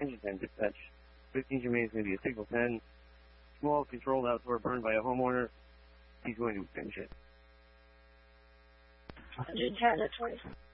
Engine 10 dispatch. 15 remains going to be a signal 10. Small controlled outdoor burned by a homeowner. He's going to finish it. 110 at 20.